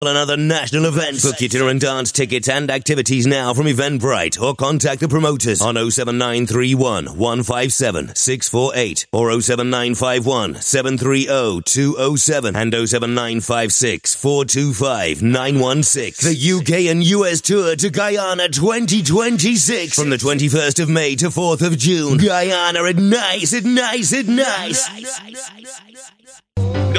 and other national events. Book your dinner and dance tickets and activities now from Eventbrite or contact the promoters on 07931 157 648 or 07951 730 207 and 07956 425 916. The UK and US tour to Guyana 2026 from the 21st of May to 4th of June. Guyana at nice.